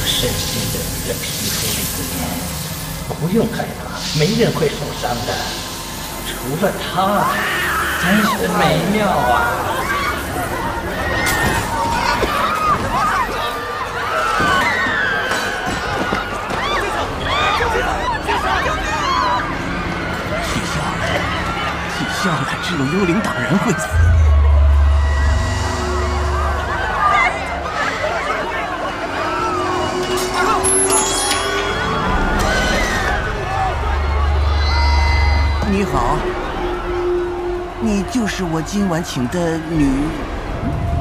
深深的你的皮肤里面。不用害怕，没人会受伤的，除了他，真是美妙啊！ 气消了，只有幽灵党人会死。你好，你就是我今晚请的女。